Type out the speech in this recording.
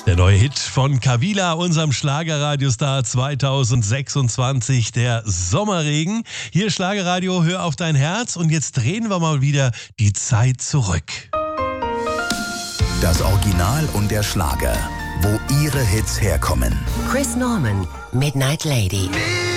Der neue Hit von Kavila, unserem Schlagerradiostar 2026, der Sommerregen. Hier Schlagerradio, hör auf dein Herz. Und jetzt drehen wir mal wieder die Zeit zurück. Das Original und der Schlager, wo ihre Hits herkommen. Chris Norman, Midnight Lady.